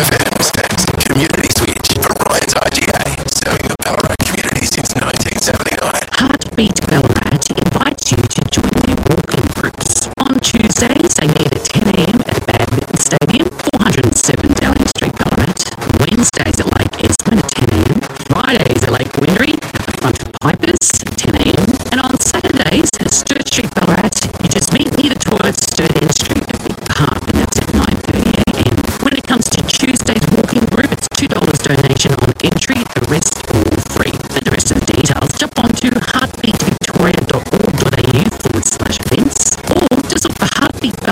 FM's fancy community switch from Ryan's IGA, serving the Ballarat community since 1979. Heartbeat Ballarat invites you to join their walking groups. On Tuesdays, they meet at 10 a.m. at Badminton Stadium, 407 Downing Street, Ballarat. Wednesdays at Lake Esmond at 10 a.m. Fridays at Lake Windery at the front of Pipers at 10 a.m. And on Saturdays at Sturt Street, Ballarat, you just meet near the toilets, Sturt End Street at Big Park, and that's at 9:30 a.m. When it comes to Tuesday's walking group, it's $2 donation on entry, the rest all free. And the rest of the details, jump onto heartbeatvictoria.org.au/events or just look for Heartbeat